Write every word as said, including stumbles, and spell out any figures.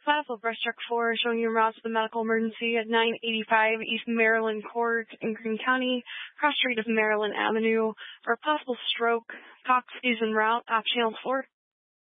Classical Brush Truck four showing you en route to the medical emergency at nine eighty-five East Maryland Court in Greene County, cross street of Maryland Avenue. For a possible stroke, Cox is en route, op channel four.